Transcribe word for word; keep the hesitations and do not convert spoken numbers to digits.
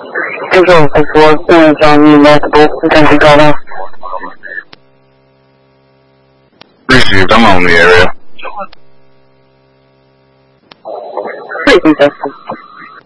就是我在说问一下你multiple potential 日语刚好我们 area。 最近在说。